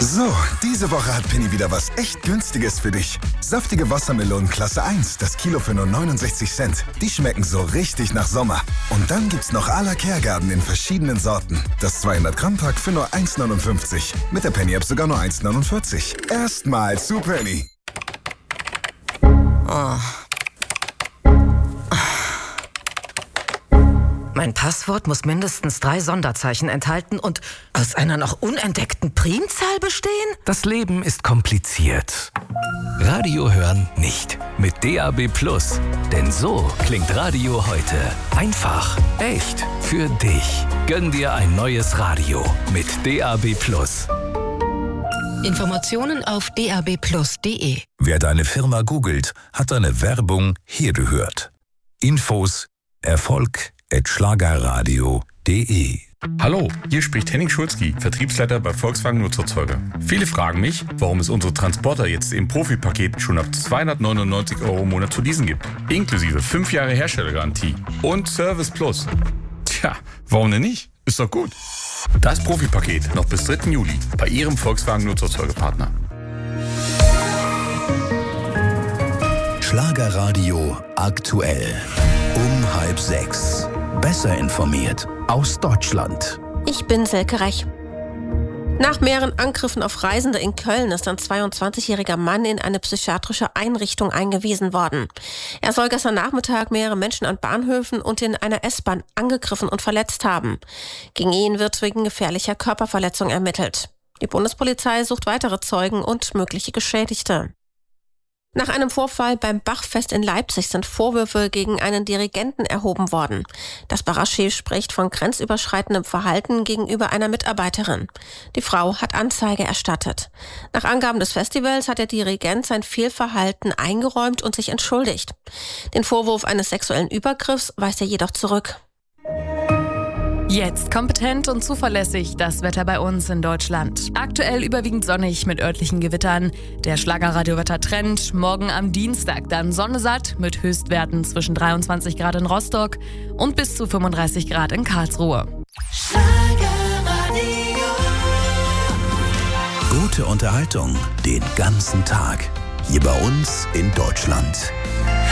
So, diese Woche hat Penny wieder was echt Günstiges für dich. Saftige Wassermelonen Klasse 1, das Kilo für nur 69 Cent. Die schmecken so richtig nach Sommer. Und dann gibt's noch à la Kehrgarten in verschiedenen Sorten. Das 200-Gramm-Pack für nur 1,59. Mit der Penny-App sogar nur 1,49. Erstmal zu Penny. Oh. Mein Passwort muss mindestens 3 Sonderzeichen enthalten und aus einer noch unentdeckten Primzahl bestehen? Das Leben ist kompliziert. Radio hören nicht. Mit DAB+. Denn so klingt Radio heute. Einfach, echt, für dich. Gönn dir ein neues Radio mit DAB+. Informationen auf dabplus.de. Wer deine Firma googelt, hat deine Werbung hier gehört. Infos, Erfolg@schlagerradio.de. Hallo, hier spricht Henning Schulzki, Vertriebsleiter bei Volkswagen Nutzerzeuger. Viele fragen mich, warum es unsere Transporter jetzt im Profipaket schon ab 299 € im Monat zu leasen gibt. Inklusive 5 Jahre Herstellergarantie und Service Plus. Tja, warum denn nicht? Ist doch gut. Das Profipaket noch bis 3. Juli bei Ihrem Volkswagen Nutzerzeugerpartner. Schlagerradio aktuell. Um 5:30. Besser informiert aus Deutschland. Ich bin Silke Rech. Nach mehreren Angriffen auf Reisende in Köln ist ein 22-jähriger Mann in eine psychiatrische Einrichtung eingewiesen worden. Er soll gestern Nachmittag mehrere Menschen an Bahnhöfen und in einer S-Bahn angegriffen und verletzt haben. Gegen ihn wird wegen gefährlicher Körperverletzung ermittelt. Die Bundespolizei sucht weitere Zeugen und mögliche Geschädigte. Nach einem Vorfall beim Bachfest in Leipzig sind Vorwürfe gegen einen Dirigenten erhoben worden. Das Barchef spricht von grenzüberschreitendem Verhalten gegenüber einer Mitarbeiterin. Die Frau hat Anzeige erstattet. Nach Angaben des Festivals hat der Dirigent sein Fehlverhalten eingeräumt und sich entschuldigt. Den Vorwurf eines sexuellen Übergriffs weist er jedoch zurück. Jetzt kompetent und zuverlässig das Wetter bei uns in Deutschland. Aktuell überwiegend sonnig mit örtlichen Gewittern. Der Schlagerradio-Wetter-Trend. Morgen am Dienstag dann Sonne satt mit Höchstwerten zwischen 23 Grad in Rostock und bis zu 35 Grad in Karlsruhe. Gute Unterhaltung den ganzen Tag. Hier bei uns in Deutschland.